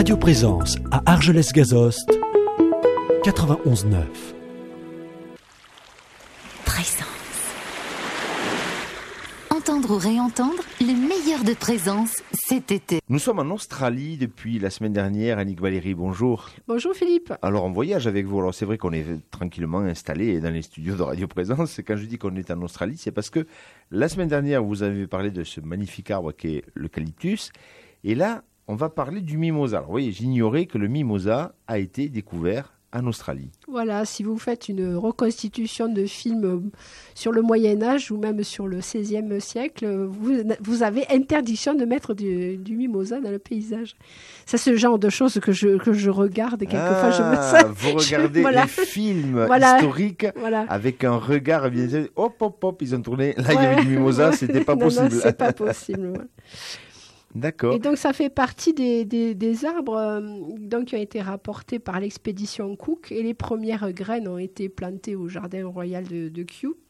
Radio Présence à Argelès-Gazost, 91.9. Présence. Entendre ou réentendre le meilleur de Présence cet été. Nous sommes en Australie depuis la semaine dernière. Annick Valérie, bonjour. Bonjour Philippe. Alors on voyage avec vous. Alors c'est vrai qu'on est tranquillement installé dans les studios de Radio Présence. Et quand je dis qu'on est en Australie, c'est parce que la semaine dernière, vous avez parlé de ce magnifique arbre qui est l'eucalyptus. Et là, on va parler du mimosa. Alors vous voyez, j'ignorais que le mimosa a été découvert en Australie. Voilà, si vous faites une reconstitution de film sur le Moyen-Âge ou même sur le XVIe siècle, vous avez interdiction de mettre du mimosa dans le paysage. Ça, c'est le genre de choses que je regarde et quelquefois je me sens... Vous regardez les films historiques avec un regard, bien sûr, hop, ils ont tourné. Là, il y avait du mimosa, c'était pas possible. Non, c'est pas possible. Ouais. D'accord. Et donc ça fait partie des arbres qui ont été rapportés par l'expédition Cook, et les premières graines ont été plantées au jardin royal de Kew.